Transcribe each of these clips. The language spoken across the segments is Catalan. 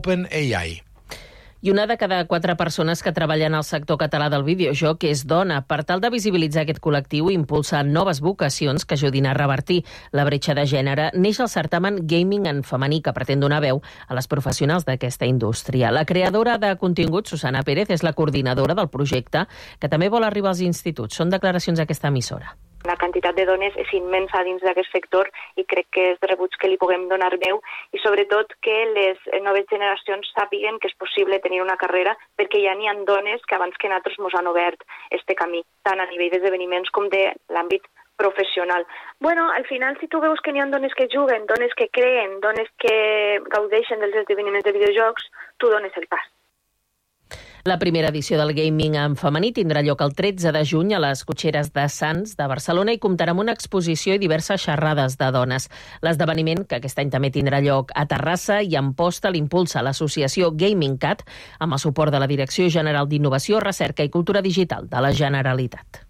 OpenAI. I una de cada 4 persones que treballen al sector català del videojoc és dona. Per tal de visibilitzar aquest col·lectiu i impulsar noves vocacions que ajudin a revertir la bretxa de gènere, neix el certamen Gaming en femení, que pretén donar veu a les professionals d'aquesta indústria. La creadora de contingut, Susana Pérez, és la coordinadora del projecte, que també vol arribar als instituts. Són declaracions d'aquesta emissora. La quantitat de dones és immensa dins d'aquest sector i crec que és de rebuig que li puguem donar veu i sobretot que les noves generacions sàpiguen que és possible tenir una carrera perquè ja n'hi ha dones que abans que nosaltres ens han obert este camí, tant a nivell d'esdeveniments com de l'àmbit professional. Bueno, al final, si tu veus que n'hi ha dones que juguen, dones que creen, dones que gaudeixen dels esdeveniments de videojocs, tu dones el pas. La primera edició del Gaming en femení tindrà lloc el 13 de juny a les Cotxeres de Sants de Barcelona i comptarà amb una exposició i diverses xerrades de dones. L'esdeveniment, que aquest any també tindrà lloc a Terrassa i Amposta, l'impulsa l'associació Gaming Cat amb el suport de la Direcció General d'Innovació, Recerca i Cultura Digital de la Generalitat.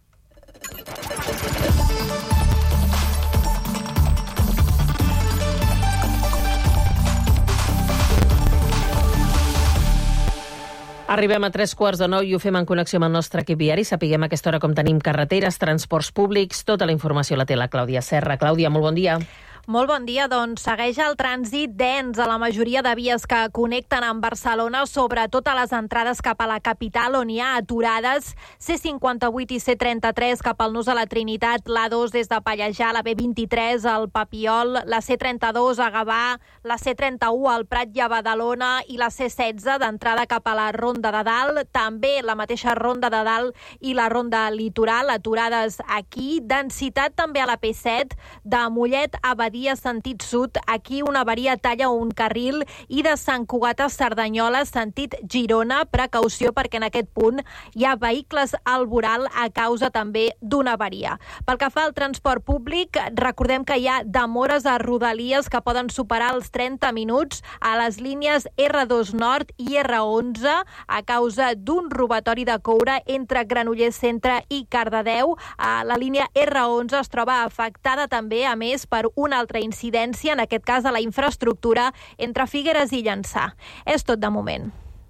Arribem a 3:15 i ho fem en connexió amb el nostre equip viari. Sapiguem a aquesta hora com tenim carreteres, transports públics. Tota la informació la té la Clàudia Serra. Clàudia, molt bon dia. Molt bon dia, doncs segueix el trànsit dens a la majoria de vies que connecten amb Barcelona, sobretot a les entrades cap a la capital, on hi ha aturades C58 i C33 cap al nus a la Trinitat, l'A2 des de Pallejà, la B23 al Papiol, la C32 a Gavà, la C31 al Prat i a Badalona i la C16 d'entrada cap a la Ronda de Dalt, també la mateixa Ronda de Dalt i la Ronda Litoral, aturades aquí, densitat també a la P7, de Mollet a Badia sentit sud, aquí una avaria talla un carril, i de Sant Cugat a Cerdanyola sentit Girona, precaució perquè en aquest punt hi ha vehicles al voral a causa també d'una avaria. Pel que fa al transport públic, recordem que hi ha demores a Rodalies que poden superar els 30 minuts a les línies R2 Nord i R11 a causa d'un robatori de coure entre Granollers Centre i Cardedeu. La línia R11 es troba afectada també, a més, per una altra incidència, en aquest cas a la infraestructura entre Figueres i Llançà. És tot de moment.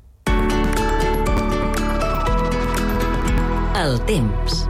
El temps.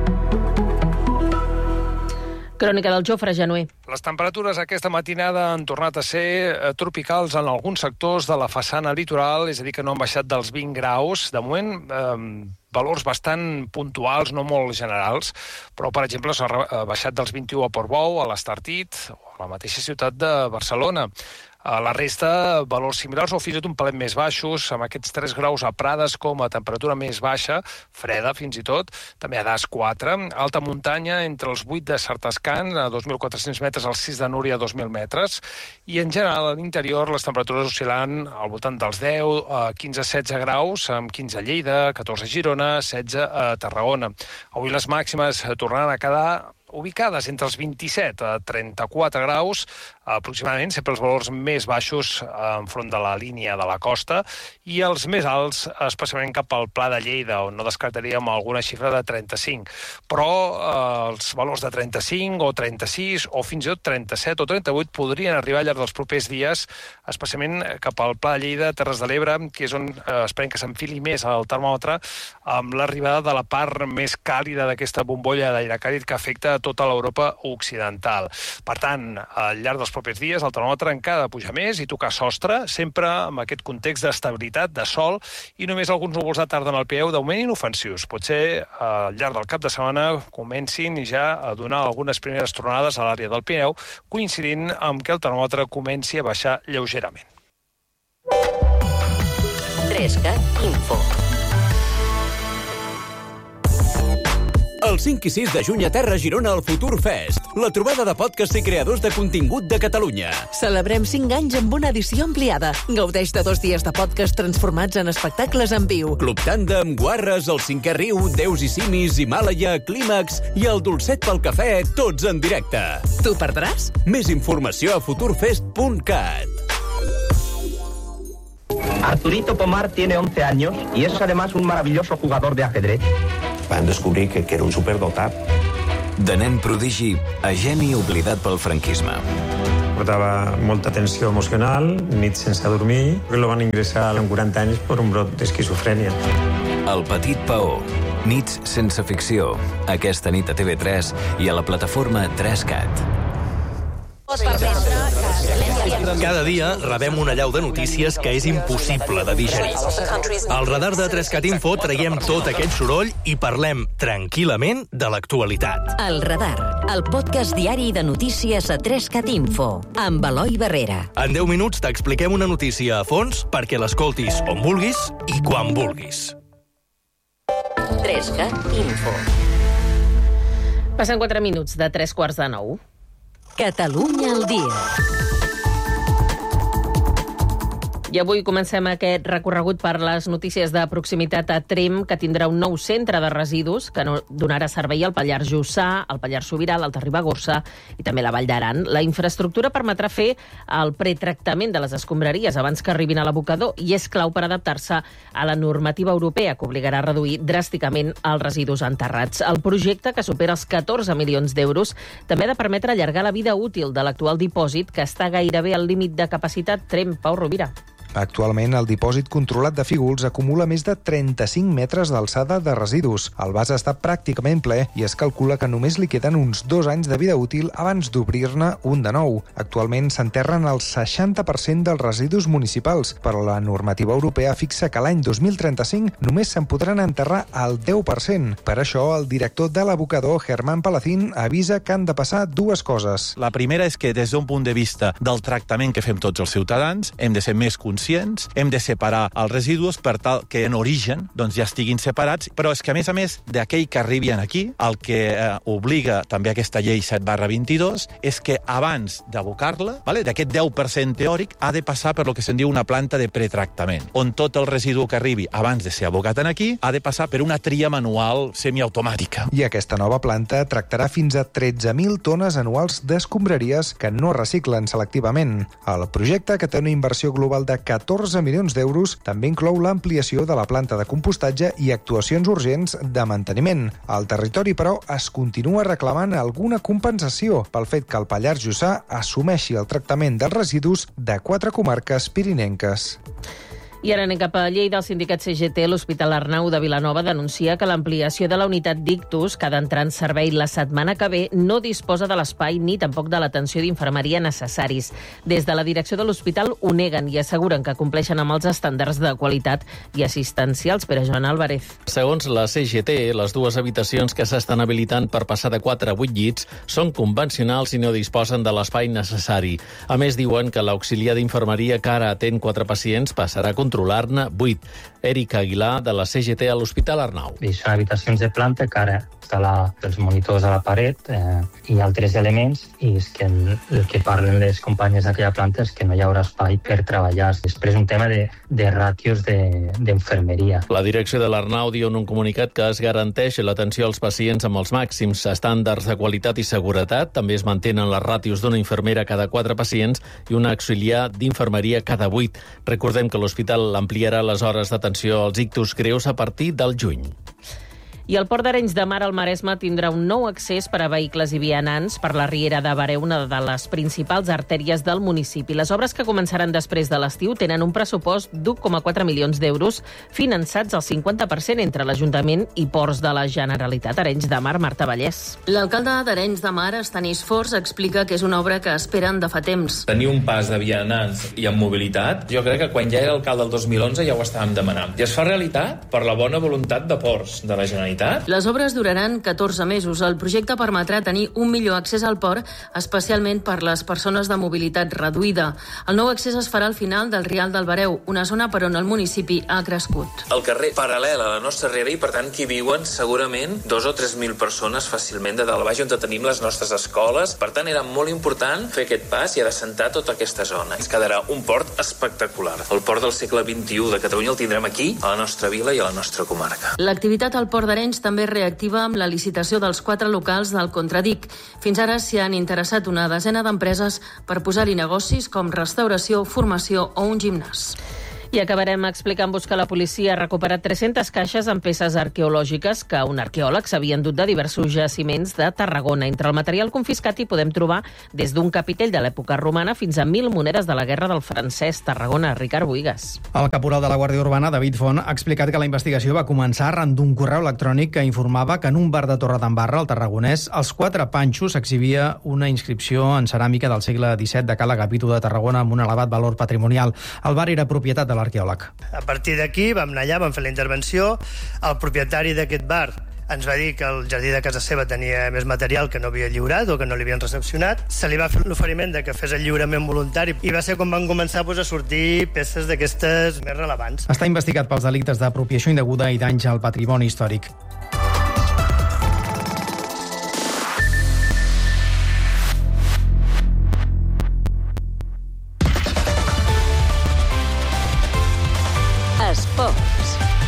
Crònica del Jofre Januer. Les temperatures aquesta matinada han tornat a ser tropicals en alguns sectors de la façana litoral, és a dir, que no han baixat dels 20 graus. De moment, valors bastant puntuals, no molt generals, però, per exemple, s'ha baixat dels 21 a Portbou, a l'Estartit, o a la mateixa ciutat de Barcelona. A la resta, valors similars o fins i tot un palet més baixos, amb aquests 3 graus a Prades com a temperatura més baixa, freda fins i tot, també a Das 4, alta muntanya entre els 8 de Sartascan, a 2.400 metres, als 6 de Núria, a 2.000 metres, i en general a l'interior les temperatures oscil·lant al voltant dels 10 a 15-16 graus, amb 15 a Lleida, 14 a Girona, 16 a Tarragona. Avui les màximes tornaran a quedar ubicades entre els 27 a 34 graus, aproximadament, sempre els valors més baixos enfront de la línia de la costa, i els més alts, especialment cap al Pla de Lleida, on no descartaríem alguna xifra de 35. Però els valors de 35 o 36 o fins i tot 37 o 38 podrien arribar al llarg dels propers dies, especialment cap al Pla de Lleida, Terres de l'Ebre, que és on esperem que s'enfili més el termòmetre, amb l'arribada de la part més càlida d'aquesta bombolla d'aire càlid que afecta tota l'Europa occidental. Per tant, al llarg dels propers dies el termòmetre encara ha de pujar més i tocar sostre, sempre amb aquest context d'estabilitat, de sol, i només alguns núvols de tarda en el Pirineu, d'augment inofensius. Potser al llarg del cap de setmana comencin ja a donar algunes primeres tronades a l'àrea del Pirineu, coincidint amb que el termòmetre comenci a baixar lleugerament. 3CAT Info. El 5 i 6 de juny a Terra Girona al Futur Fest, la trobada de podcasts i creadors de contingut de Catalunya. Celebrem 5 anys amb una edició ampliada. Gaudeix de 2 dies de podcast transformats en espectacles en viu. Club Tàndem, Guarres, El Cinquè Riu, Déus i Simis, Himàlaia, Clímax i el Dolcet pel Cafè, tots en directe. T'ho perdràs? Més informació a futurfest.cat. Arturito Pomar tiene 11 años y es además un maravilloso jugador de ajedrez. Van descobrir que era un superdotat. De nen prodigi a geni oblidat pel franquisme. portava molta tensió emocional, nits sense dormir, que el van ingressar amb 40 anys per un brot d'esquizofrènia. El petit Paó. Nits sense ficció. Aquesta nit a TV3 i a la plataforma 3Cat. Cada dia rebem una allau de notícies que és impossible de digerir. Al radar de 3Cat Info traiem tot aquest soroll i parlem tranquil·lament de l'actualitat. El Radar, el podcast diari de notícies a 3Cat Info, amb Eloi Barrera. En 10 minuts t'expliquem una notícia a fons perquè l'escoltis on vulguis i quan vulguis. 3Cat Info. Passen 4 minuts de 8:45. Catalunya al dia. I avui comencem aquest recorregut per les notícies de proximitat a Tremp, que tindrà un nou centre de residus que donarà servei al Pallars Jussà, al Pallars Sobirà, l'Alta Ribagorça i també la Vall d'Aran. La infraestructura permetrà fer el pretractament de les escombraries abans que arribin a l'abocador i és clau per adaptar-se a la normativa europea, que obligarà a reduir dràsticament els residus enterrats. El projecte, que supera els 14 milions d'euros, també ha de permetre allargar la vida útil de l'actual dipòsit, que està gairebé al límit de capacitat. Tremp, Pau Rovira. Actualment, el dipòsit controlat de Fígols acumula més de 35 metres d'alçada de residus. El vas està pràcticament ple i es calcula que només li queden uns 2 anys de vida útil abans d'obrir-ne un de nou. Actualment s'enterren el 60% dels residus municipals, però la normativa europea fixa que l'any 2035 només se'n podran enterrar el 10%. Per això, el director de l'abocador, Germán Palacín, avisa que han de passar 2 coses. La primera és que, des d'un punt de vista del tractament que fem tots els ciutadans, hem de ser més conscients, hem de separar els residus per tal que en origen ja estiguin separats, però és que, a més, d'aquell que arribin aquí, el que obliga també aquesta llei 7/22 és que abans d'abocar-la, d'aquest 10% teòric, ha de passar per lo que se'n diu una planta de pretractament, on tot el residu que arribi abans de ser abocat aquí ha de passar per una tria manual semiautomàtica. I aquesta nova planta tractarà fins a 13.000 tones anuals d'escombraries que no reciclen selectivament. El projecte, que té una inversió global de 14 milions d'euros, també inclou l'ampliació de la planta de compostatge i actuacions urgents de manteniment. Al territori, però, es continua reclamant alguna compensació pel fet que el Pallars Jussà assumeixi el tractament dels residus de 4 comarques pirinenques. I ara anem cap a Lleida. El sindicat CGT, l'Hospital Arnau de Vilanova, denuncia que l'ampliació de la unitat d'ictus, que ha d'entrar en servei la setmana que ve, no disposa de l'espai ni tampoc de l'atenció d'infermeria necessaris. Des de la direcció de l'hospital ho neguen i asseguren que compleixen amb els estàndards de qualitat i assistencials. Pere Joan Álvarez. Segons la CGT, les 2 habitacions que s'estan habilitant per passar de 4 a 8 llits són convencionals i no disposen de l'espai necessari. A més, diuen que l'auxiliar d'infermeria que ara atén 4 pacients passarà a controlar-ne 8. Eric Aguilar, de la CGT a l'Hospital Arnau. Són habitacions de planta que ara instal·lar els monitors a la paret i altres elements, i és que el que parlen les companyes d'aquella planta és que no hi haurà espai per treballar. Després un tema de ràtios d'infermeria. La direcció de l'Arnau diu en un comunicat que es garanteix l'atenció als pacients amb els màxims estàndards de qualitat i seguretat. També es mantenen les ràtios d'una infermera cada 4 pacients i una auxiliar d'infermeria cada 8. Recordem que l'hospital ampliarà les hores d'atenció als ictus greus a partir del juny. I el Port d'Arenys de Mar al Maresme tindrà un nou accés per a vehicles i vianants per la Riera de Baré, una de les principals artèries del municipi. Les obres, que començaran després de l'estiu, tenen un pressupost d'1,4 milions d'euros finançats al 50% entre l'Ajuntament i Ports de la Generalitat. Arenys de Mar, Marta Vallès. L'alcalde d'Arenys de Mar, Estanis Forç, explica que és una obra que esperen de fa temps. Tenir un pas de vianants i amb mobilitat, jo crec que quan ja era alcalde el 2011 ja ho estàvem demanant. I es fa realitat per la bona voluntat de Ports de la Generalitat. Les obres duraran 14 mesos. El projecte permetrà tenir un millor accés al port, especialment per les persones de mobilitat reduïda. El nou accés es farà al final del Rial del Bareu, una zona per on el municipi ha crescut. El carrer paral·lel a la nostra riera i, per tant, que hi viuen segurament 2 o 3.000 persones fàcilment de dalt a baix, on tenim les nostres escoles. Per tant, era molt important fer aquest pas i adassentar tota aquesta zona. Ens quedarà un port espectacular. El port del segle XXI de Catalunya el tindrem aquí, a la nostra vila i a la nostra comarca. L'activitat al Port d'Arenys també reactiva amb la licitació dels 4 locals del Contradic. Fins ara s'hi han interessat una desena d'empreses per posar-hi negocis com restauració, formació o un gimnàs. I acabarem explicant-vos que la policia ha recuperat 300 caixes amb peces arqueològiques que un arqueòleg s'havia endut de diversos jaciments de Tarragona. Entre el material confiscat hi podem trobar des d'un capitell de l'època romana fins a 1.000 monedes de la Guerra del Francès. Tarragona, Ricard Buigas. El caporal de la Guàrdia Urbana, David Font, ha explicat que la investigació va començar arran d'un correu electrònic que informava que en un bar de Torredembarra, al Tarragonès, als 4 panxos s'exhibia una inscripció en ceràmica del segle XVII de Cala Agapito de Tarragona amb un elevat valor patrimonial. El bar era propietat de l'arqueòleg. A partir d'aquí vam anar allà, vam fer la intervenció. El propietari d'aquest bar ens va dir que el jardí de casa seva tenia més material que no havia lliurat o que no li havien recepcionat. Se li va fer l'oferiment de que fes el lliurament voluntari i va ser quan van començar a sortir peces d'aquestes més rellevants. Està investigat pels delictes d'apropiació indeguda i danys al patrimoni històric. Esports.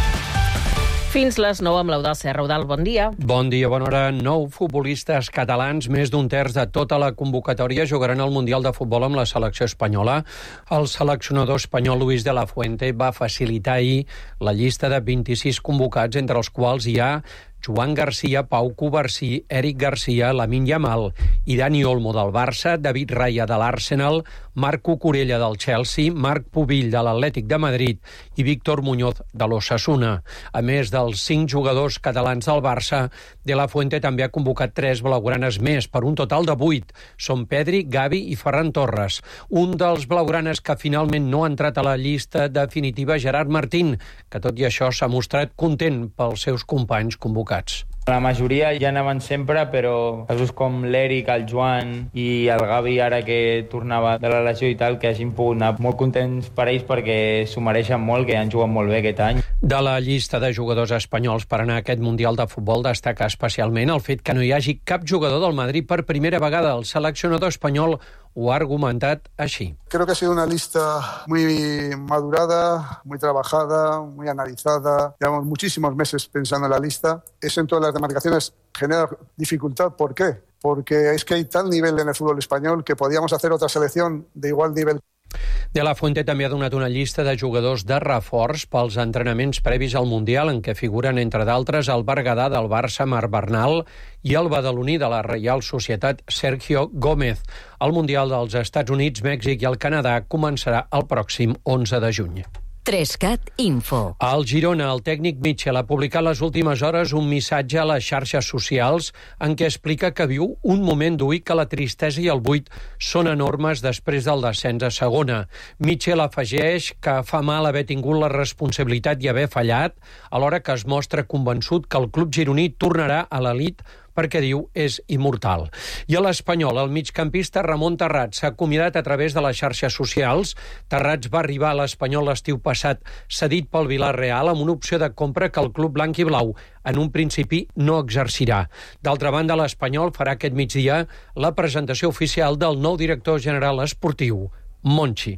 Fins les 9 amb l'Eudal Serra. Eudal, bon dia. Bon dia, bona hora. 9 futbolistes catalans, més d'un terç de tota la convocatòria, jugaran al Mundial de Futbol amb la selecció espanyola. El seleccionador espanyol Luis de la Fuente va facilitar ahir la llista de 26 convocats, entre els quals hi ha Joan Garcia, Pau Covarsí, Eric Garcia, Lamine Yamal i Dani Olmo del Barça, David Raya de l'Arsenal, Marc Cucurella del Chelsea, Marc Pubill de l'Atlètic de Madrid i Víctor Muñoz de l'Osasuna. A més dels 5 jugadors catalans del Barça, De la Fuente també ha convocat 3 blaugranes més, per un total de 8. Són Pedri, Gavi i Ferran Torres. Un dels blaugranes que finalment no ha entrat a la llista definitiva, Gerard Martín, que tot i això s'ha mostrat content pels seus companys convocats. La majoria ja anaven sempre, però casos com l'Eric, el Joan i el Gavi, ara que tornava de la lesió i tal, que hagin pogut anar molt contents per ells perquè s'ho mereixen molt, que han jugat molt bé aquest any. De la llista de jugadors espanyols per anar a aquest Mundial de Futbol destaca especialment el fet que no hi hagi cap jugador del Madrid per primera vegada. El seleccionador espanyol ho ha argumentat així. Creo que ha sido una lista muy madurada, muy trabajada, muy analizada. Llevamos muchísimos meses pensando en la lista. Eso en todas las demarcaciones genera dificultad. ¿Por qué? Porque es que hay tal nivel en el fútbol español que podíamos hacer otra selección de igual nivel. De la Fuente també ha donat una llista de jugadors de reforç pels entrenaments previs al Mundial, en què figuren, entre d'altres, el berguedà del Barça, Marc Bernal, i el badaloní de la Reial Societat, Sergio Gómez. El Mundial dels Estats Units, Mèxic i el Canadà començarà el pròxim 11 de juny. 3CAT Info. Al Girona, el tècnic Mitchell ha publicat les últimes hores un missatge a les xarxes socials en què explica que viu un moment dur i que la tristesa i el buit són enormes després del descens a segona. Mitchell afegeix que fa mal haver tingut la responsabilitat i haver fallat, alhora que es mostra convençut que el club gironí tornarà a l'elit perquè, diu, és immortal. I a l'Espanyol, el migcampista Ramon Terrats s'ha acomiadat a través de les xarxes socials. Terrats va arribar a l'Espanyol l'estiu passat cedit pel Villarreal amb una opció de compra que el club blanc i blau en un principi no exercirà. D'altra banda, l'Espanyol farà aquest migdia la presentació oficial del nou director general esportiu, Monchi.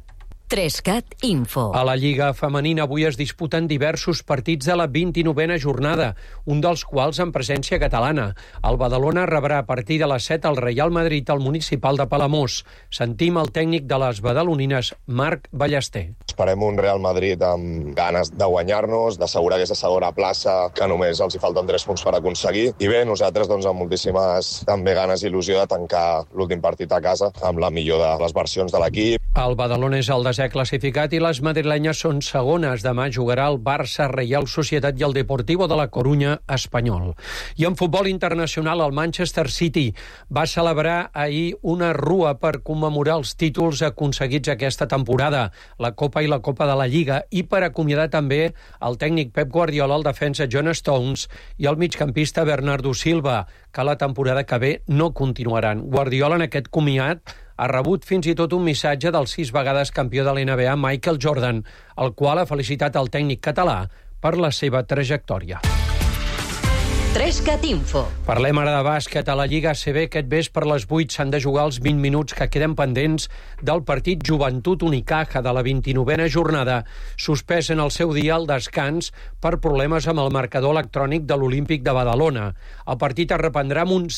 3CAT Info. A la Lliga Femenina avui es disputen diversos partits de la 29a jornada, un dels quals en presència catalana. El Badalona rebrà a partir de les 7 al Real Madrid al Municipal de Palamós. Sentim el tècnic de les badalonines, Marc Ballester. Esperem un Real Madrid amb ganes de guanyar-nos, d'assegurar aquesta segona plaça, que només els hi falten 3 punts per aconseguir. I bé, nosaltres amb moltíssimes també ganes i il·lusió de tancar l'últim partit a casa amb la millor de les versions de l'equip. El Badalona és el desè classificat i les madrilenyes són segones. Demà jugarà el Barça, Reial Societat i el Deportivo de la Corunya espanyol. I en futbol internacional, el Manchester City va celebrar ahir una rua per commemorar els títols aconseguits aquesta temporada, la Copa i la Copa de la Lliga, i per acomiadar també el tècnic Pep Guardiola, el defensa John Stones i el migcampista Bernardo Silva, que la temporada que ve no continuaran. Guardiola en aquest comiat ha rebut fins i tot un missatge del 6 vegades campió de l'NBA Michael Jordan, el qual ha felicitat el tècnic català per la seva trajectòria. 3CAT Info. Parlem ara de bàsquet. A la Lliga ACB aquest vespre a les 8 s'han de jugar els 20 minuts que queden pendents del partit Joventut Unicaja de la 29a jornada, suspès en el seu dia al descans per problemes amb el marcador electrònic de l'Olímpic de Badalona. El partit es reprendrà amb un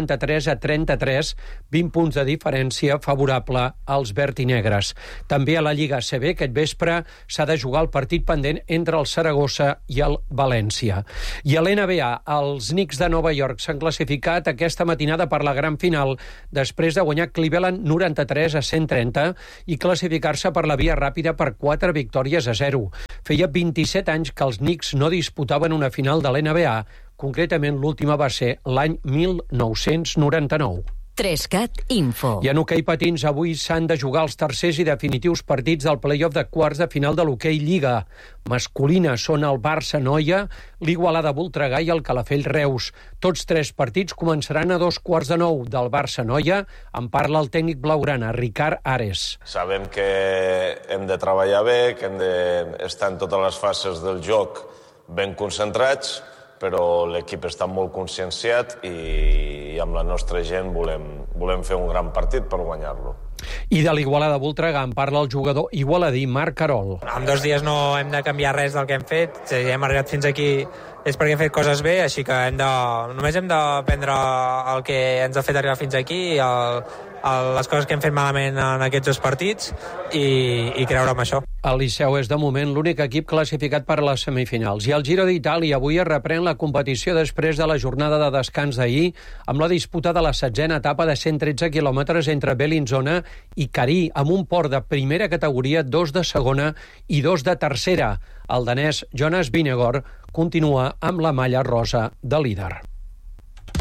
53-33, 20 punts de diferència favorable als vertinegres. També a la Lliga ACB aquest vespre s'ha de jugar el partit pendent entre el Saragossa i el València. I a l'NBA, els Knicks de Nova York s'han classificat aquesta matinada per la gran final després de guanyar Cleveland 93-130 i classificar-se per la via ràpida per 4 victòries a 0. Feia 27 anys que els Knicks no disputaven una final de l'NBA, concretament l'última va ser l'any 1999. 3CAT Info. I en hoquei patins avui s'han de jugar els tercers i definitius partits del play-off de quarts de final de l'hoquei Lliga. Masculina són el Barça-Noia, l'Igualada Voltregà i el Calafell-Reus. Tots 3 partits començaran a 8:45 del Barça-Noia. En parla el tècnic blaugrana, Ricard Ares. Sabem que hem de treballar bé, que hem d'estar en totes les fases del joc ben concentrats, però l'equip està molt conscienciat i amb la nostra gent volem fer un gran partit per guanyar-lo. I de l'Igualada Voltregà en parla el jugador igualadí Marc Carol. En 2 dies no hem de canviar res del que hem fet. Si hem arribat fins aquí és perquè hem fet coses bé, així que només hem d'aprendre el que ens ha fet arribar fins aquí, les coses que hem fet malament en aquests 2 partits i creure en això. El Liceu és de moment l'únic equip classificat per a les semifinals. I el Giro d'Itàlia avui es reprèn la competició després de la jornada de descans d'ahir amb la disputa de la 7a etapa de 113 quilòmetres entre Bellinzona i Carí, amb un port de primera categoria, 2 de segona i 2 de tercera. El danès Jonas Vingegaard continua amb la malla rosa de líder.